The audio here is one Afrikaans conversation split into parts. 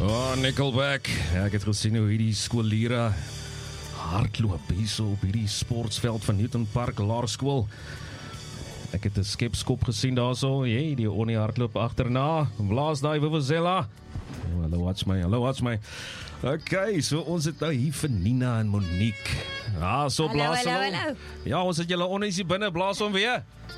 Oh, Nickelback. Ja, ek het gesien hoe hierdie skoolleerders hardloop hierso op hierdie sportsveld van Newton Park Laerskool. Ek het 'n skepskop gesien daarso. Jy, die Onnie hardloop agterna. Blaas daai vuvuzela. Oh, hallo, watch my. Okay, so ons het nou hier vir Nina en Monique. Ja, so blaas hulle. Ja, ons het julle Onnie hier binne, blaas hom weer.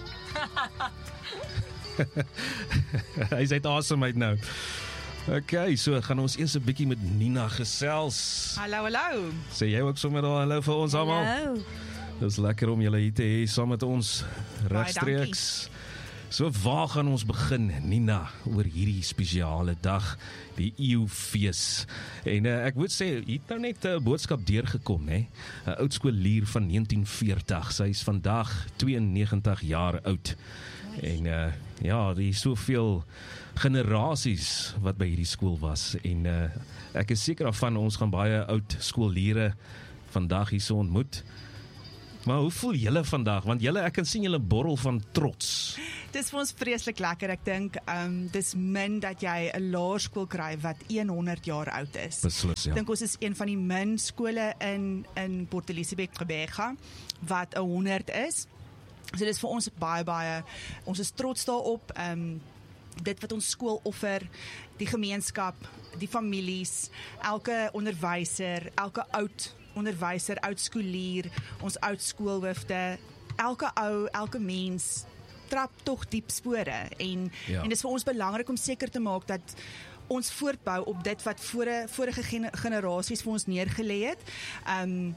Hy sê awesome uit nou. Okay, so gaan ons eers 'n bietjie met Nina gesels. Hallo. Sê jy ook sommer al hallo vir ons almal? Hallo. Dit is lekker om julle hier te hê saam met ons regstreeks. So waar gaan ons begin, Nina, oor hierdie spesiale dag, die Eeufees? En ek moet sê, hier het nou net 'n boodskap deurgekom, hè? 'n oudskoolleer van 1940. Sy is vandag 92 jaar oud. En ja, daar is soveel generasies wat by hierdie skool was. En ek is seker daarvan ons gaan baie oud skoolleere vandag hier so ontmoet. Maar hoe voel julle vandag? Want julle, ek kan sien julle borrel van trots. Dis vir ons vreeslik lekker. Ek dink dis min dat jy 'n laerskool kry wat 100 jaar oud is. Beslis, ja. Ek dink ons is een van die min skole in Port Elizabeth, Gqeberha wat 100 is. So dis vir ons baie, ons is trots daarop, dit wat ons skool offer, die gemeenskap, die families, elke onderwyser, elke oud onderwyser, oud skoolier, ons oud skoolhoofde, elke mens trap tog diep spore en dis vir ons belangrik om seker te maak dat ons voortbou op dit wat vorige generasies vir ons neergelê het, en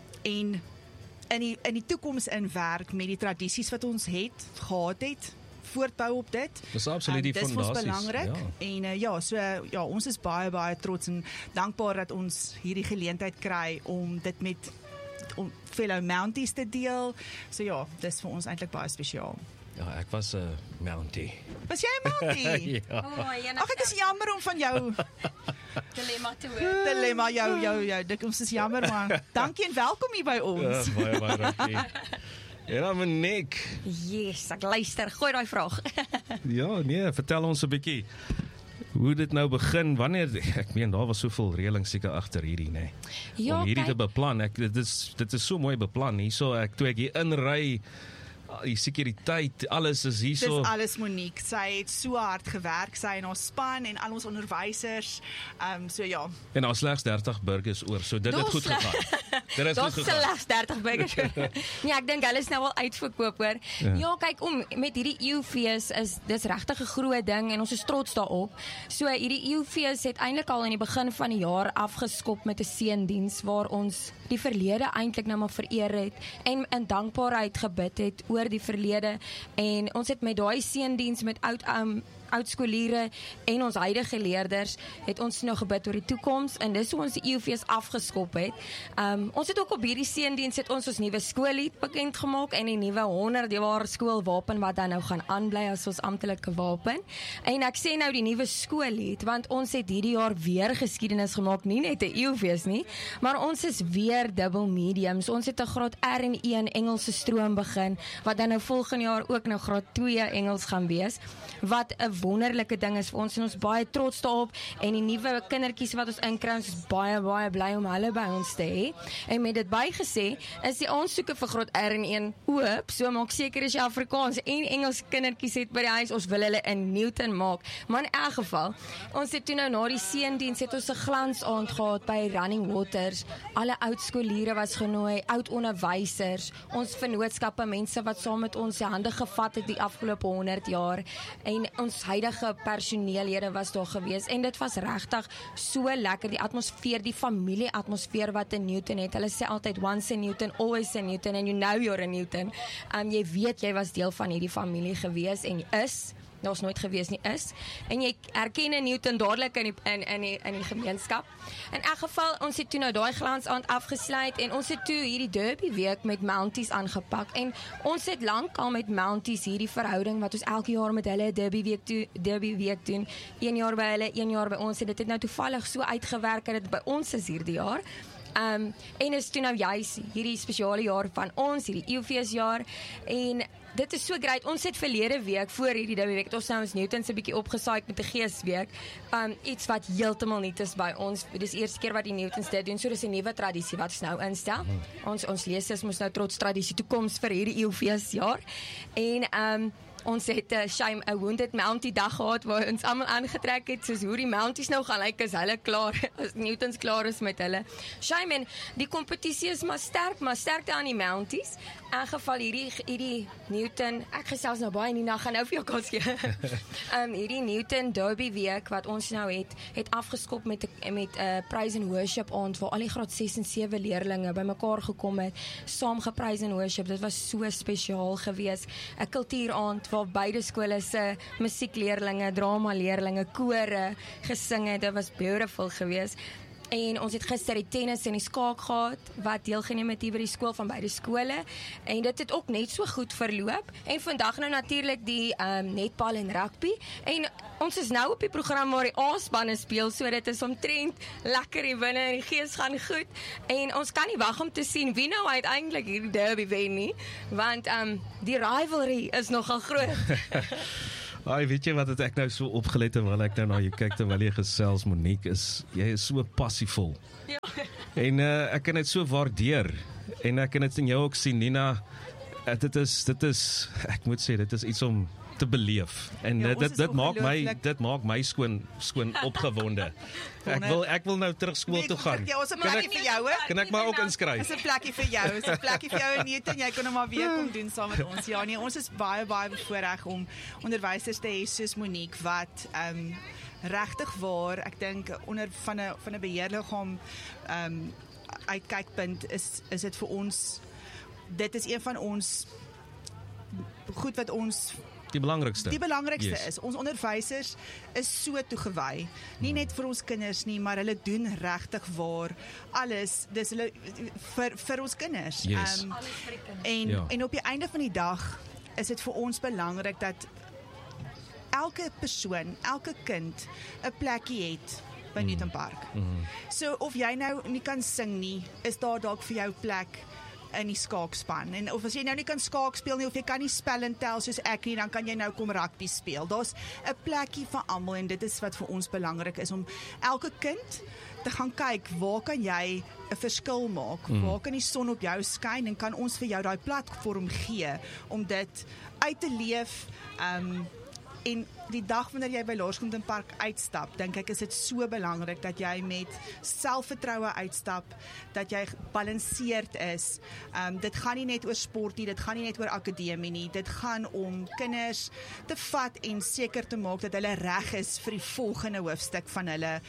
in die toekoms in werk met die tradisies wat ons gehad het, voortbou op dit. Dis absoluut die fondasies. Dis vir ons belangrik. Ja. En ons is baie trots en dankbaar dat ons hierdie geleentheid kry om dit met fellow Mounties te deel. So ja, dis vir ons eintlik baie spesiaal. Ja, ek was 'n Mountie. Was jy 'n Mountie? Ja. Ag, ek is jammer om van jou dilemma te hoor. Dilemma, jou. Ons is jammer, maar dankie en welkom hier by ons. Ja, baie dankie. Ja, Monique. Yes, ek luister. Gooi daai vraag. Ja, nee, vertel ons 'n bietjie hoe dit nou begin. Wanneer ek meen daar was soveel reëlings seker agter hierdie, nê. Ja, om hierdie te beplan. Dit is so mooi beplan. Hierso toe ek hier inry, die sekuriteit, alles is hierso. Dis alles Monique. Sy het so hard gewerk, sy en haar span en al ons onderwysers. So ja. En daar slegs 30 burgers oor. So dit het goed gegaan. Dit het goed gegaan. Slegs 30 burgers. Nee, ek dink hulle is nou al uitverkoop hoor. Ja, kyk om met hierdie Eeufees dis regtig 'n groot ding en ons is trots daarop. So hierdie Eeufees het eintlik al in die begin van die jaar afgeskop met 'n seëndiens waar ons die verlede eintlik nou maar vereer het en in dankbaarheid gebid het oor die verlede en ons het met daai seëndiens met oudskooliere en ons huidige leerders het ons nou gebid oor die toekoms en dis hoe ons die Eeufees afgeskop het. Ons het ook op hierdie seëndiens het ons nuwe skoollied bekend gemaak en die nuwe 100 jaar skoolwapen wat dan nou gaan aanbly as ons amptelike wapen. En ek sê nou die nuwe skoollied want ons het hierdie jaar weer geskiedenis gemaak, nie net 'n Eeufees nie, maar ons is weer dubbel mediums. Ons het 'n graad R1 Engelse stroom begin wat dan nou volgende jaar ook nou graad 2 Engels gaan wees. Wat 'n wonderlike ding is vir ons en ons baie trots daarop en die nuwe kindertjies wat ons inkry, ons is baie bly om hulle by ons te hê. En met dit bygesê, is die aansoeke vir graad R1 oop, so maak seker as jy Afrikaans en Engels kindertjies het by die huis, ons wil hulle in Newton maak. Maar in elk geval, ons het toe nou na die seëndiens het ons 'n glansaand gehad by Running Waters. Alle oud skooliere was genooi, oud onderwysers, ons vennootskappe, mense wat saam met ons se hande gevat het die afgelope 100 jaar en ons huidige personeellede was daar gewees en dit was regtig so lekker, die atmosfeer, die familie-atmosfeer wat in Newton het. Hulle sê altyd once in Newton, always in Newton and you know you're in Newton. Jy weet jy was deel van hierdie familie gewees en jy is, daar's nooit gewees nie is, en jy erken in Newton dadelik in die gemeenskap. In elk geval, ons het toe nou daai glansaand afgesluit en ons het toe hierdie derby week met Mounties aangepak en ons het lankal met Mounties hierdie verhouding wat ons elke jaar met hulle derby week doen, 1 jaar by hulle, 1 jaar by ons en dit het nou toevallig so uitgewerk dat dit by ons is hierdie jaar. En is toe nou juist hierdie spesiale jaar van ons, hierdie Eeufeesjaar en dit is so great. Ons het verlede week voor hierdie week het ons nou ons Newton se bietjie opgesaai met 'n geesweek. Iets wat heeltemal nuut is by ons. Dis die eerste keer wat die Newtons dit doen. So dis 'n nuwe tradisie wat ons nou instel. Ons leerders moet nou trots tradisie toekoms vir hierdie eeufeesjaar. En ons het 'n Wounded Mountie dag gehad waar ons almal aangetrek het soos hoe die Mounties nou gaan lyk as hulle klaar, as Newtons klaar is met hulle. Shame, en die kompetisie is maar sterkte aan die Mounties. In geval hierdie Newton, ek gesels nou baie Nina, gaan nou vir jou kans gee. Hierdie Newton Derby week wat ons nou het afgeskop met 'n praise and worship aand waar al die graad 6 en 7 leerlinge bymekaar gekom het, saam gepraise and worship. Dit was so spesiaal geweest. 'n Kultuuraand waar beide skole se musiekleerlinge, drama leerlinge, kore gesing het. Dit was beautiful geweest. En ons het gister die tennis en die skaak gehad wat deelgeneem het hier by die skool van beide skole en dit het ook net so goed verloop en vandag nou natuurlik die netbal en rugby en ons is nou op die program waar die A-spanne speel, so dit is omtrent lekker hier binne en die gees gaan goed en ons kan nie wag om te sien wie nou uiteindelik hierdie derby wen nie, want die rivalry is nogal groot. Ai, weet jy wat het ek nou so opgelet terwyl ek nou na jou kyk terwyl jy gesels, Monique, jy is so passievol. Ja. En ek kan dit so waardeer en ek kan dit in jou ook sien, Nina. Dit is ek moet sê dit is iets om te beleef en ja, dit maak my skoon opgewonde. Ek wil nou terug skool toe gaan. Ja, ons 'n plekkie vir jou, hè? Kan ek maar ook inskryf? Dis 'n plekkie vir jou. Dis 'n plekkie vir jou in Newton. Jy kan hom maar weer kom doen saam met ons. Ja, nee, ons is baie bevoorreg om onderwysers te hê soos Monique wat regtig waar, ek dink onder van 'n beheerliggaam uitkykpunt is dit vir ons, dit is een van ons goed wat ons Die belangrikste yes. Is, ons onderwysers is so toegewy, nie net vir ons kinders nie, maar hulle doen regtig waar alles, dis hulle vir ons kinders. Yes. En op die einde van die dag is dit vir ons belangrik dat elke persoon, elke kind 'n plekkie het by Newton Park. So of jy nou nie kan sing nie, is daar dalk vir jou plek in die skaakspan. En of as jy nou nie kan skaak speel nie, of jy kan nie spel en tel soos ek nie, dan kan jy nou kom rugby speel. Daar's 'n plekkie vir almal en dit is wat vir ons belangrik is, om elke kind te gaan kyk, waar kan jy 'n verskil maak? Waar kan die son op jou skyn en kan ons vir jou daai platform gee om dit uit te leef? En die dag wanneer jy by Laerskool Park uitstap, dink ek is dit so belangrik dat jy met selfvertroue uitstap, dat jy gebalanseerd is. Dit gaan nie net oor sport nie, dit gaan nie net oor akademie nie, dit gaan om kinders te vat en seker te maak dat hulle reg is vir die volgende hoofstuk van hulle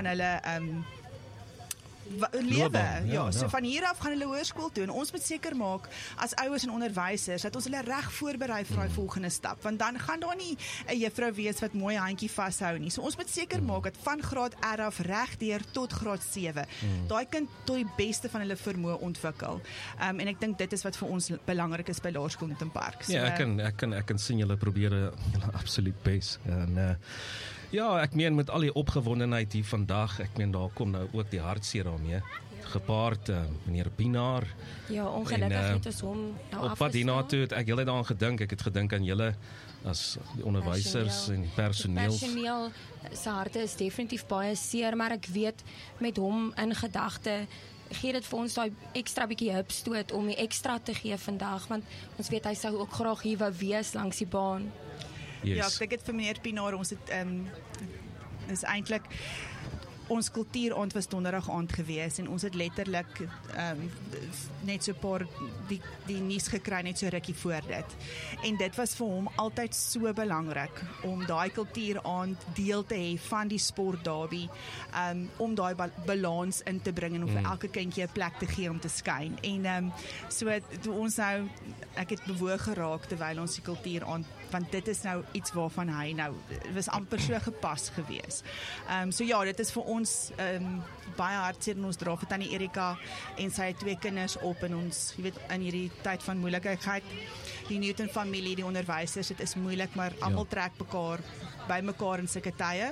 lewe. Ja, so van hier af gaan hulle hoërskool toe en ons moet seker maak as ouers en onderwysers dat ons hulle reg voorberei vir daai volgende stap, want dan gaan daar nie 'n juffrou wees wat mooi handjie vashou nie. So ons moet seker maak dat van graad R af reg deur tot graad 7 daai kind tot die beste van hulle vermoë ontwikkel. En ek dink dit is wat vir ons belangrik is by Laerskool Newton Park. So, ja, ek kan sien julle probeer julle absoluut bes. En ja, ek meen met al die opgewondenheid hier vandag, ek meen daar kom nou ook die hartseer daarmee gepaard, meneer Pinaar. Ja, ongelukkig het ons hom nou op pad hiernatoe het ek hele daan gedink, ek het gedink aan julle as die onderwysers en die personeel. Die personeel se harte is definitief baie seer, maar ek weet met hom in gedagte gee dit vir ons daai ekstra bietjie hupstoot om die ekstra te gee vandag, want ons weet hy sou ook graag hier wou wees langs die baan. Yes. Ja, ek dink dit vir meneer Pinaar, ons het is eintlik ons kultuuraand was donderdag aand gewees en ons het letterlik net so 'n paar die nuus gekry net so rukkie voor dit. En dit was vir hom altyd so belangrik om daai kultuuraand deel te hê van die sport derby, om daai balans in te bring en om vir elke kindjie 'n plek te gee om te skyn. En so toe ons nou, ek het bewoog geraak terwyl ons die kultuuraand, want dit is nou iets waarvan hy nou was amper so gepas gewees. So ja, dit is vir ons baie hartseer en ons dra vir tannie Erika en sy 2 kinders op en ons, jy weet, in hierdie tyd van moeilikheid, die Newton familie, die onderwysers, dit is moeilik, maar almal trek mekaar by mekaar in sulke tye.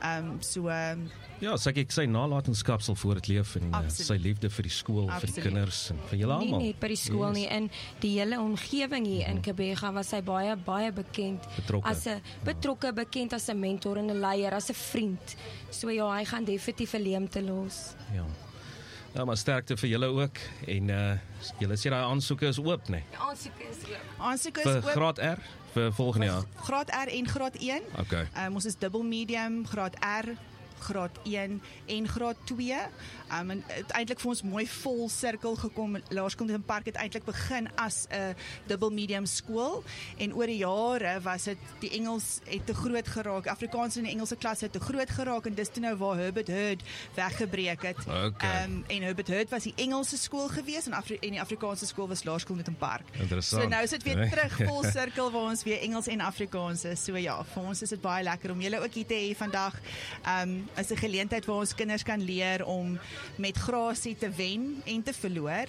Ja, ek sy nalatenskap sal voortleef en sy liefde vir die skool, vir die kinders en vir julle almal. Nie net by die skool nie, in die hele omgewing hier in Kebega was sy baie bekend as 'n bekend as 'n mentor en 'n leier, as 'n vriend. So ja, hy gaan definitief 'n leemte los. Ja, maar sterkte vir julle ook en julle sê daai aansoeke is oop, né? Die aansoeke is oop. Aansoeke is vir oop graad R vir volgende jaar. Graad R en graad 1. Okay. Ons is dubbel medium, graad R, graad 1 en graad 2. En het eintlik vir ons mooi vol sirkel gekom. Laerskool Newton Park het eintlik begin as 'n dubbel medium skool en oor die jare was dit die Engels het te groot geraak. Afrikaans in die Engelse klas het te groot geraak en dis toe nou waar Herbert Hurd weggebreek het. Okay. En Herbert Hurd was die Engelse skool gewees en die Afrikaanse skool was Laerskool Newton Park. Interessant. So nou is dit weer terug vol sirkel waar ons weer Engels en Afrikaans is. So ja, vir ons is dit baie lekker om julle ook hier te hê vandag. Is 'n geleentheid waar ons kinders kan leer om met grasie te wen en te verloor.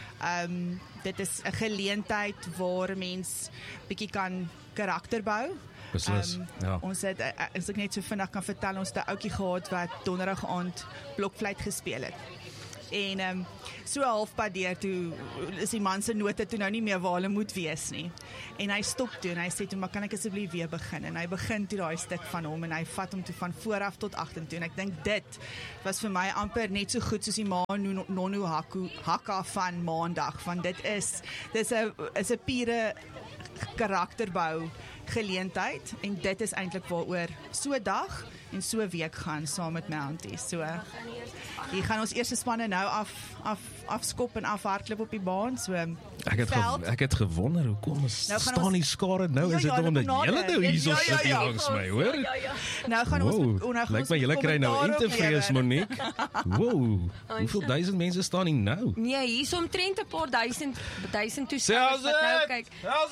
Dit is 'n geleentheid waar 'n mens bietjie kan karakter bou. Beslis, ja. Ons het, as ek net so vinnig kan vertel, ons het 'n ouetjie gehad wat donderdag aand blokfluit gespeel het. En so halfpad deur toe is die man se note toe nou nie meer waar hulle moet wees nie. En hy stop toe en hy sê toe, maar kan ek asseblief weer begin? En hy begin toe daai stuk van hom en hy vat hom toe van vooraf tot agtertoe. En ek dink dit was vir my amper net so goed soos die Nonu Haka van Maandag, want dit is 'n pure karakterbou geleentheid en dit is eintlik waaroor so 'n dag en so 'n week gaan saam met Mountie. So hier gaan ons eerste spanne nou afskop en afhardloop op die baan. So ek het gewonder hoekom staan die skare nou, is dit omdat julle nou hierso sit hier langs my, hoor? Nou gaan ons lyk my julle kry nou interviews, Monique. Wow, hoeveel duisend mense staan hier nou? Nee, hier is omtrent 'n paar duisend toeskouers wat nou kyk.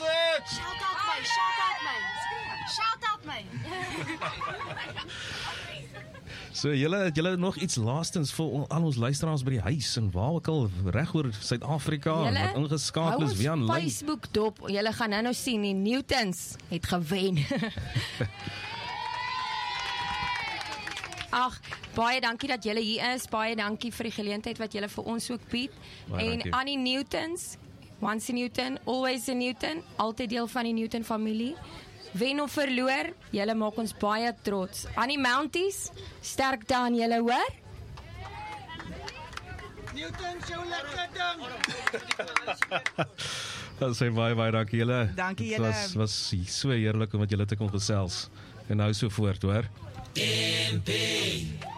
Shout out my. So julle nog iets laastens vir al ons luisteraars by die huis en waar ook al reg oor Suid-Afrika wat ingeskakel is via aanlyn. Facebook dop, julle gaan nou sien die Newtons het gewen. Ag, baie dankie dat julle hier is. Baie dankie vir die geleentheid wat julle vir ons ook bied. En Annie Newtons, once a Newton, always a Newton, altyd deel van die Newton familie. Wen of verloor, julle maak ons baie trots. Annie Mounties, sterk daan julle, hoor? Newton, so lekker ding. Dat sê baie dankie julle. Dankie julle. Dit was so heerlik om met julle te kon gesels. En nou so voort, hoor.